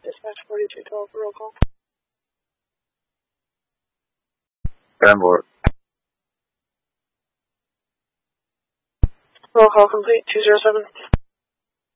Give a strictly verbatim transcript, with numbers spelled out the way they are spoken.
Dispatch forty-two twelve, roll call. Vanport. Roll call complete, two zero seven.